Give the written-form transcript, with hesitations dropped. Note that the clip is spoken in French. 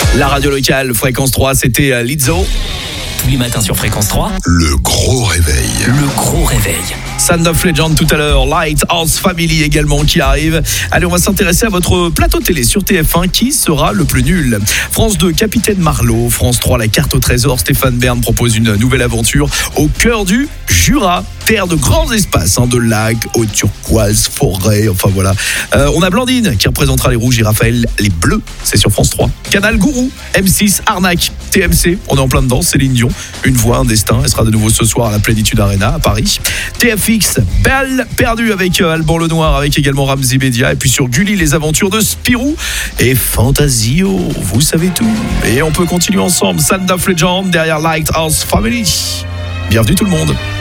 La radio locale, Fréquence 3, c'était Lizzo. Tous les matins sur Fréquence 3. Le gros réveil. Le gros réveil. Sound of Legend tout à l'heure, Lighthouse Family également qui arrive. Allez, on va s'intéresser à votre plateau télé sur TF1. Qui sera le plus nul? France 2, Capitaine Marlowe. France 3, la carte au trésor. Stéphane Bern propose une nouvelle aventure au cœur du Jura. Terre de grands espaces, de lacs, eau turquoise, forêt, enfin voilà. On a Blandine qui représentera les rouges et Raphaël les bleus, c'est sur France 3. Canal Gourou, M6, Arnaque, TMC, on est en plein dedans, Céline Dion, Une voix, un destin, elle sera de nouveau ce soir à la Plénitude Arena à Paris. TFX, Belle perdue avec Alban Lenoir, avec également Ramzy Bedia, et puis sur Gulli, les aventures de Spirou et Fantasio, vous savez tout. Et on peut continuer ensemble, Sound of Legend derrière Lighthouse Family. Bienvenue tout le monde.